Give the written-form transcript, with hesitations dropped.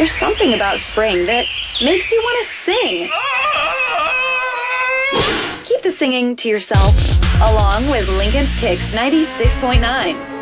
There's something about spring that makes you want to sing. Keep the singing to yourself, along with Lincoln's Kicks 96.9.